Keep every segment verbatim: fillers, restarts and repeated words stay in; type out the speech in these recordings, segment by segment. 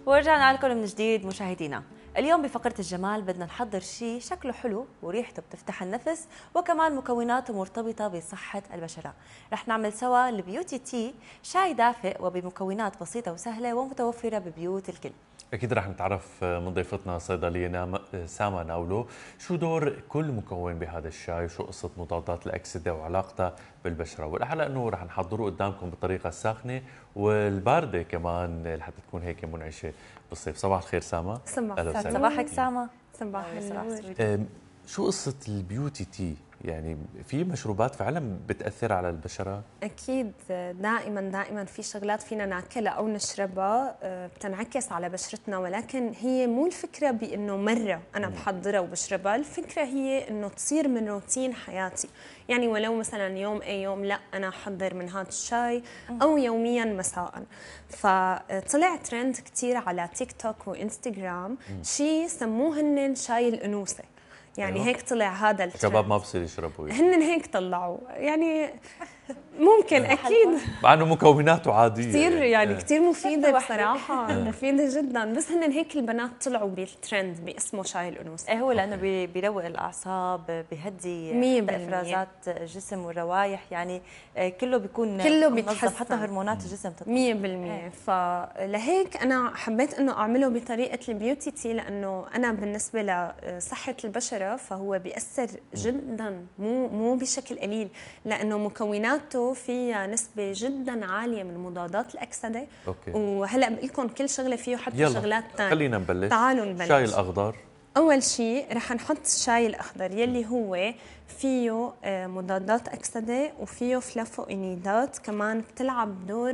ورجعنا لكم من جديد مشاهدينا. اليوم بفقرة الجمال بدنا نحضر شيء شكله حلو وريحته بتفتح النفس وكمان مكوناته مرتبطة بصحة البشرة. رح نعمل سوا البيوتي تي، شاي دافئ وبمكونات بسيطة وسهلة ومتوفرة ببيوت الكل. أكيد رح نتعرف من ضيفتنا الصيدلية سامة ناولو شو دور كل مكون بهذا الشاي وشو قصة مضادات الأكسدة وعلاقتها بالبشرة، والأحلى أنه رح نحضره قدامكم بالطريقة الساخنة والباردة كمان لحتى تكون هيك منعشة بالصيف. صباح الخير سامة. صباحك سامة. صباح النور. شو قصة البيوتي تي؟ يعني في مشروبات فعلا بتأثر على البشرة؟ أكيد دائما دائما في شغلات فينا ناكلها أو نشربها بتنعكس على بشرتنا، ولكن هي مو الفكرة بأنه مرة أنا بحضرها وبشربها، الفكرة هي أنه تصير من روتين حياتي. يعني ولو مثلا يوم أي يوم لا أنا أحضر من هذا الشاي أو يوميا مساء. فطلع ترند كتير على تيك توك وإنستغرام شيء سموه هن شاي الأنوثة. يعني أيوة. هيك طلع هذا الترند. الشباب ما بصير يشربوا هن هيك طلعوا، يعني ممكن اكيد مع انه مكوناته عاديه كثير يعني, يعني كثير مفيده بصراحه مفيده جدا، بس هن هيك البنات طلعوا بالترند باسمه شاي الانوثه. ايه هو لانه بيروق الاعصاب، بيهدي افرازات الجسم والروايح، يعني كله بيكون كله بيتحسن، حتى هرمونات الجسم تطلع مية بالمية. فلهيك انا حبيت انه اعمله بطريقه البيوتي تي، لانه انا بالنسبه لصحه البشره فهو بيأثر جدا، مو مو بشكل قليل، لانه مكونات فيها نسبة جدا عالية من مضادات الأكسدة. أوكي. وهلا بقول لكم كل شغلة فيه حتى شغلات ثانية. خلينا نبلش. تعالوا نبلش. الشاي الأخضر أول شيء رح نحط الشاي الأخضر يلي هو فيه مضادات أكسدة وفيه فلافوينيدات كمان بتلعب دور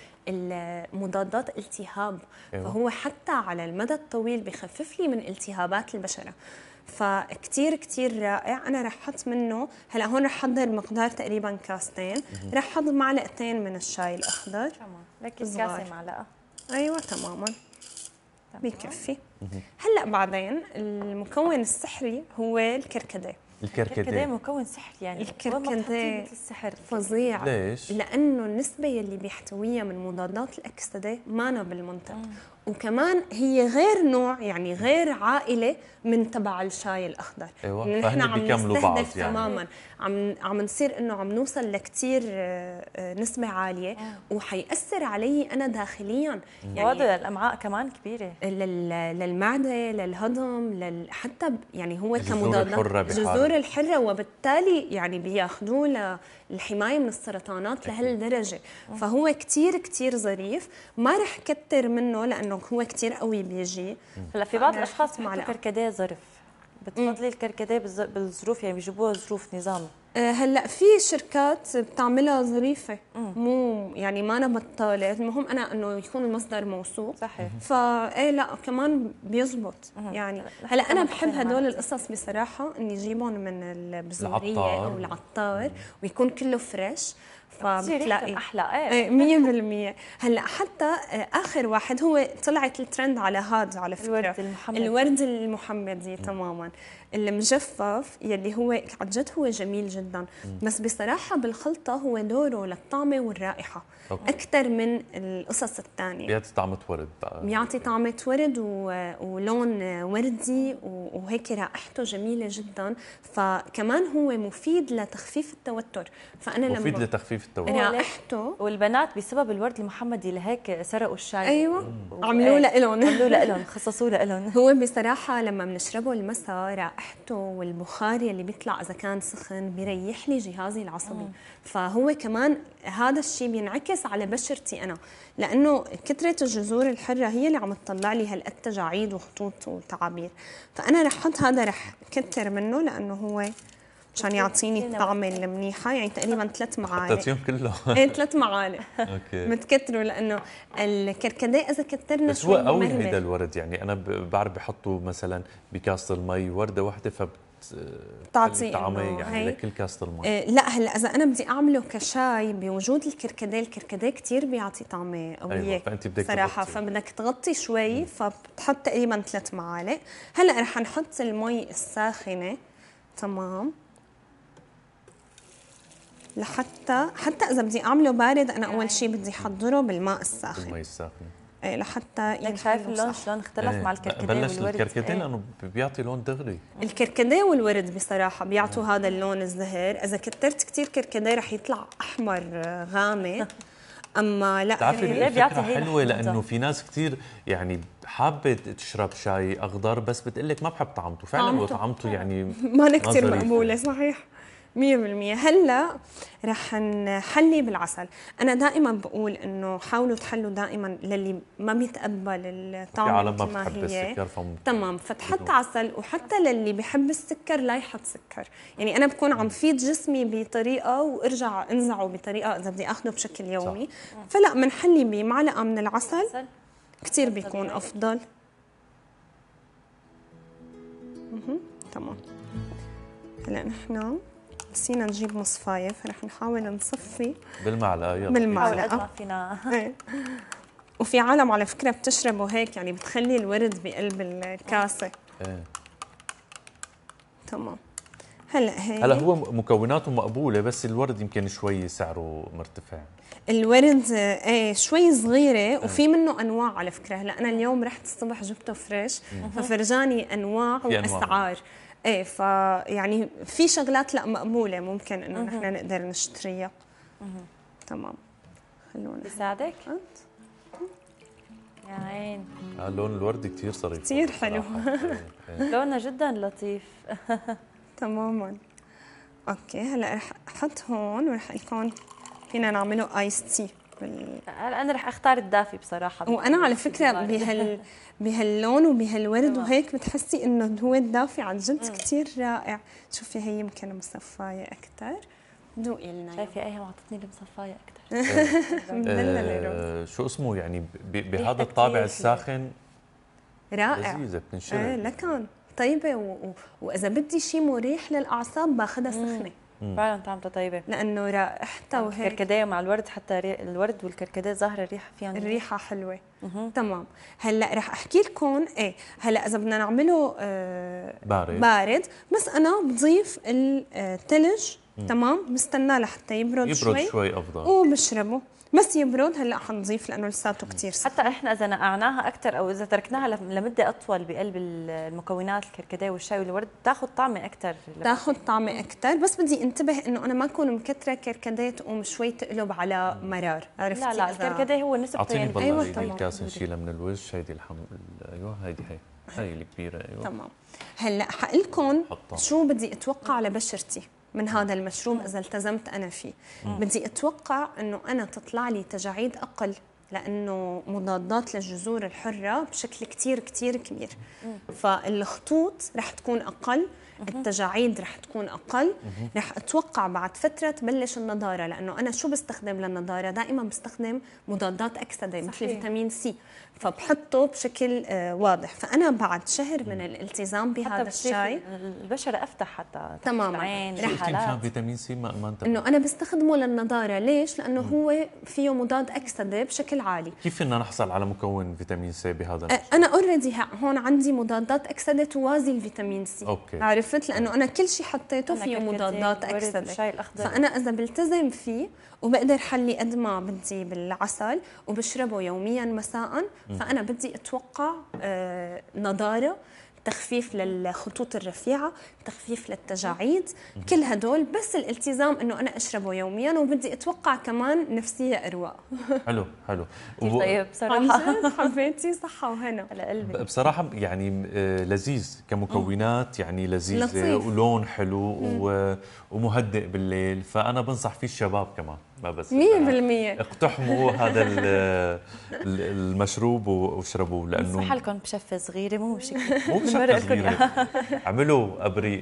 بمضادات التهاب. أيوة. فهو حتى على المدى الطويل بخفف لي من التهابات البشرة، فكتير كتير رائع. أنا رح أحط منه هلا هون رح أحضر مقدار تقريبا كاستين، رح أحط معلقتين من الشاي الأخضر. تمام، لك كاسة معلقة. أيوة تماما بيكفي. هلا بعدين المكون السحري هو الكركديه. الكركديه مكون سحري، يعني الكركديه السحر فظيع. ليش؟ لأنه النسبة يلي بيحتويها من مضادات الأكسدة مانا بالمنطق، وكمان هي غير نوع، يعني غير عائلة من تبع الشاي الأخضر. أيوة. يعني نحن عم نستهدف بعض يعني. تماما عم عم نصير إنه عم نوصل لكتير نسبة عالية، وحيأثر علي أنا داخليا. يعني وهذا للأمعاء كمان كبيرة، للمعدة، للهضم، لل... حتى يعني هو كمضادات جذور الحرة، وبالتالي يعني بياخذوه للحماية من السرطانات لهالدرجة. فهو كتير كتير ظريف، ما رح كتر منه لأنه هو كتير قوي بيجي. هلا في بعض الأشخاص بيحطوا كركديه ظرف، بتفضلي الكركديه بالظروف، يعني بيجيبوها ظروف نظام؟ هلا في شركات بتعملها ظريفه، مو يعني ما انا بطاله، المهم انا انه يكون المصدر موثوق. صحيح. فايه لا كمان بيزبط. يعني هلا انا بحب هدول القصص بصراحه، اني اجيبهم من البزوريه او العطار ويكون كله فريش، فبتلاقي احلى. ايه مية بالمية. هلا حتى اخر واحد هو طلعت الترند على هذا، على فكره الورد المحمدي. الورد المحمدي تماما المجفف، يلي هو عن جد هو جميل جدا، بس بصراحه بالخلطه هو دوره للطعمه والرائحه اكثر من القصص الثانيه. بيعطي طعمه ورد بقى، بيعطي طعمه ورد و... ولون وردي، وهيك رائحته جميله جدا. فكمان هو مفيد لتخفيف التوتر. فانا لما مفيد لتخفيف التوتر رائحته. والبنات بسبب الورد المحمدي لهيك سرقوا الشاي. ايوه عملوه لهم عملوه لهم خصصوه لهم. هو بصراحه لما بنشربه المساء رائحته والبخار اللي بيطلع اذا كان سخن بيريح لي جهازي العصبي. مم. فهو كمان هذا الشيء بينعكس على بشرتي انا، لانه كثره الجذور الحره هي اللي عم تطلع لي هالقد تجاعيد وخطوط وتعابير. فانا رح احط هذا، رح كتر منه لانه هو عشان يعطيني الطعمه المنيحه. يعني تقريبا ثلاث معالق. حطيتيهم كله؟ ايه ثلاث معالق. اوكي. متكتروا لانه الكركديه اذا كترنا بس هو قوي هيدا الورد. يعني انا بعرف بحطوا مثلا بكاسه المي ورده واحده فبت تعطي طعمه يعني لكل كاسه المي. إيه لا هلا اذا انا بدي اعمله كشاي بوجود الكركديه، الكركديه كثير بيعطي طعمه قويه. أيوة. فانت بدك صراحه تغطي. فبدك تغطي شوي، فبتحط تقريبا ثلاث معالق. هلا رح نحط المي الساخنه تمام، لحتى حتى اذا بدي اعمله بارد انا اول شيء بدي احضره بالماء الساخن. المي الساخنه إيه لحتى لك شايف ينحلوا اللون صح. شلون اختلف إيه. مع الكركديه بلش والورد؟ الكركديه إيه. لانه بيعطي لون دغري. الكركديه والورد بصراحه بيعطوا هذا اللون الزهر، اذا كترت كثير كركديه رح يطلع احمر غامق. اما لا بتعرفي هي الفكره حلوه لانه في ناس كثير يعني حابه تشرب شاي اخضر بس بتقول لك ما بحب طعمته، فعلا وطعمته يعني ما كثير ظريفة. مقبوله صحيح مية بالمية. هلا رح نحلي بالعسل. انا دائما بقول انه حاولوا تحلوا دائما للي ما بيتقبل الطعم عالم ما مثل ما بتحب هي السكر فم... تمام، فتحط عسل. وحتى للي بيحب السكر لا يحط سكر، يعني انا بكون عم فيد جسمي بطريقه وارجع انزعه بطريقه اذا بدي اخذه بشكل يومي صح. فلا بنحلي بمعلقه من العسل كثير بيكون افضل. اها تمام. هلا نحن نسينا نجيب مصفايه فرح نحاول نصفي بالمعلقه. يلا بالمعلقه ما فينا. وفي عالم على فكره بتشربه هيك، يعني بتخلي الورد بقلب الكاسه. ايه تمام. هلا هيك هلا هو مكوناته مقبوله بس الورد يمكن شوي سعره مرتفع. الورد ايه شوي صغيره وفي منه انواع على فكره. هلا انا اليوم رحت الصبح جبته فريش ففرجاني انواع واسعار. ايه فيعني في شغلات لا مقبوله ممكن انه نحن نقدر نشتريها. تمام. خلونا بساعدك يا عين. آه لون الورد كثير صريح كثير حلو. لونه جدا لطيف. تماما. اوكي هلا رح احط هون ورح لكم فينا نعمله ايس تي بال... انا رح اختار الدافي بصراحه. وانا على فكره بهال بهاللون وبهالورد وهيك بتحسي انه هو الدافي عن جد كثير رائع. شوفي هي يمكن مصفايه اكثر. دوقي لنا. شايفه ايها معطتني المصفايه اكثر. آه شو اسمه يعني بهذا الطابع الساخن رائع لذيذه بتنشرب. ايه لكن طيبه و... و... واذا بدي شيء مريح للاعصاب باخذها سخنه. فعلا طعمتها طيبه لانه رائحتها وهيك. الكركديه مع الورد حتى ري... الورد والكركديه ظاهره الريحه فيهم الريحه حلوه. مه. تمام. هلا رح احكي لكم ايه هلا اذا بدنا نعمله آه بارد بارد بس انا بضيف الثلج. تمام. بستناه لحتى يبرد, يبرد شوي يبرد شوي افضل وبشربه. بس يبرد هلا حنضيف لانه لساته كثير سخن. حتى احنا اذا نقعناها اكثر او اذا تركناها لمده اطول بقلب المكونات الكركديه والشاي والورد بتاخذ طعمه اكثر. تاخذ طعمه اكثر بس بدي انتبه انه انا ما اكون مكتره كركديه تقوم شوي تقلب على مرار. عرفتي؟ لا لا الكركديه هو نسبته اعطيني يعني. بالله أيوة هيدي تمام. الكاسه نشيلها من الوجه. هيدي الحمد ايوه هيدي هي هي الكبيره. ايوه تمام. هلا حقلكم شو بدي اتوقع على بشرتي من هذا المشروب اذا التزمت انا فيه. مم. بدي اتوقع انه انا تطلع لي تجاعيد اقل لانه مضادات للجذور الحره بشكل كتير كتير كبير. مم. فالخطوط رح تكون اقل. التجاعيد رح تكون اقل. رح اتوقع بعد فتره تبلش النضاره لانه انا شو بستخدم للنضاره دائما بستخدم مضادات اكسده مثل فيتامين سي فبحطه بشكل آه واضح. فانا بعد شهر من الالتزام بهذا الشاي البشره افتح حتى تماما. رح مشان فيتامين سي ما ما انت انه انا بستخدمه للنضاره. ليش؟ لانه مم. هو فيه مضاد اكسده بشكل عالي. كيف فينا نحصل على مكون فيتامين سي بهذا المشروب؟ انا اوريدي هون عندي مضادات اكسده توازي الفيتامين سي. أوكي. عرفت؟ لانه انا كل شيء حطيته فيه مضادات اكسده. فانا اذا بلتزم فيه وبقدر حلي قد ما بدي بالعسل وبشربه يوميا مساء فانا بدي اتوقع آه نضاره، تخفيف للخطوط الرفيعه، تخفيف للتجاعيد، كل هدول بس الالتزام انه انا اشربه يوميا. وبدي اتوقع كمان نفسيه ارواء. حلو حلو. طيب بصراحه حبيتي صحه وهنا على قلبي. بصراحه يعني لذيذ كمكونات يعني لذيذه ولون حلو ومهدئ بالليل. فانا بنصح فيه الشباب كمان ما بس مية بالمية اقتحموا هذا المشروب واشربوه لانه بنصح لكم بشفه صغيره مو مشكله. مو بشفه صغيره عملوا ابريق.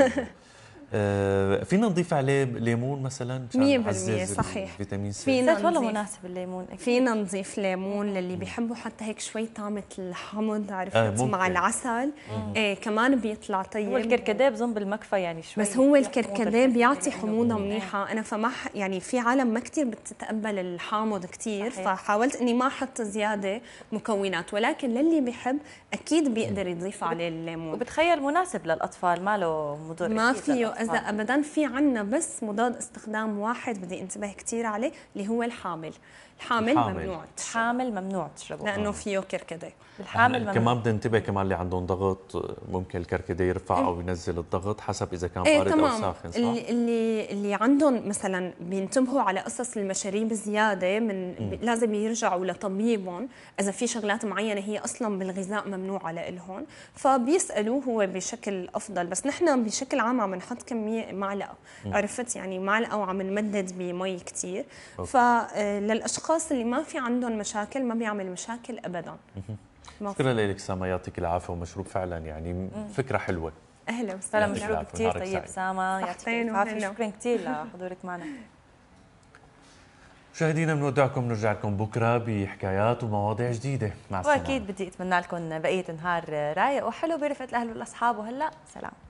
آه فينا نضيف عليه ليمون مثلا مية بالمية صحيح. فيتامين سي فينا والله مناسب الليمون. فينا نضيف ليمون للي بيحبوا حتى هيك شوي طعمه الحمض عرفتي آه مع العسل. ايه كمان بيطلع طيب. هو الكركديه بظن بالمكفى يعني شوي بس هو الكركديه بيعطي حموضه منيحه. انا فما يعني في عالم ما كثير بتتقبل الحامض كثير فحاولت اني ما احط زياده مكونات ولكن للي بيحب اكيد بيقدر يضيف عليه الليمون. وبتخيل مناسب للاطفال ما له مضر. ما فيه اذا ابدا. في عنا بس مضاد استخدام واحد بدي انتبه كثير عليه اللي هو الحامل الحامل, الحامل. ممنوع تشرب الحامل ممنوع تشربه لانه فيه كركديه. الحامل ممنوع. كمان بدنا ننتبه كمان اللي عندهم ضغط، ممكن الكركديه يرفع او ينزل الضغط حسب اذا كان ايه بارد تمام. او ساخن، صح؟ اللي اللي اللي عندهم مثلا بينتبهوا على قصص المشاريب زياده من ب... لازم يرجعوا لطبيبهم اذا في شغلات معينه هي اصلا بالغذاء ممنوعه لهم، فبيسالوه هو بشكل افضل. بس نحن بشكل عام عم نحط كميه معلقه، عرفت يعني معلقه وعم نمدد بمي كثير، فللاشخاص اللي ما في عندهم مشاكل ما بيعمل مشاكل ابدا. شكرا لك سما، يعطيك العافيه، ومشروب فعلا يعني فكره حلوه. اهلا فعلا وسهلا. مشروب كثير طيب سما، يعطيك العافيه. شكرا كثير لحضورك معنا. مشاهدينا بنودعكم، نرجع لكم بكره بحكايات ومواضيع جديده. مع السلامه. واكيد بدي اتمنى لكم بقيه نهار رايق وحلو برفقه الاهل والاصحاب، وهلا سلام.